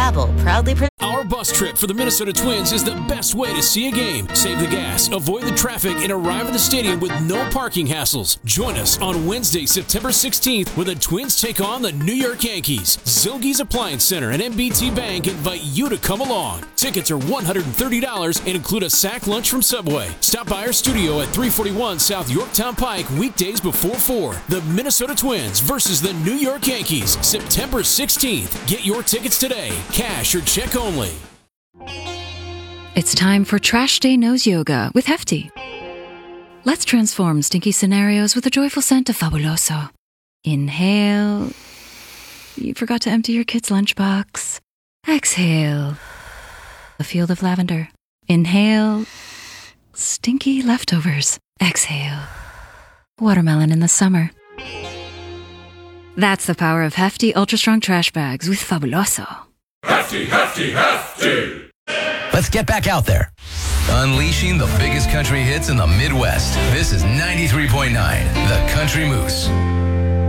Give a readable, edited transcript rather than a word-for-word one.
Babbel, proudly Our bus trip for the Minnesota Twins is the best way to see a game. Save the gas, avoid the traffic, and arrive at the stadium with no parking hassles. Join us on Wednesday, September 16th, when the Twins take on the New York Yankees. Zilgi's Appliance Center and MBT Bank invite you to come along. Tickets are $130 and include a sack lunch from Subway. Stop by our studio at 341 South Yorktown Pike weekdays before 4. The Minnesota Twins versus the New York Yankees, September 16th. Get your tickets today, cash or check only. It's time for Trash Day Nose Yoga with Hefty. Let's transform stinky scenarios with a joyful scent of Fabuloso. Inhale. You forgot to empty your kid's lunchbox. Exhale. A field of lavender. Inhale. Stinky leftovers. Exhale. Watermelon in the summer. That's the power of Hefty Ultra Strong Trash Bags with Fabuloso. Hefty, hefty, hefty! Let's get back out there. Unleashing the biggest country hits in the Midwest. This is 93.9, The Country Moose.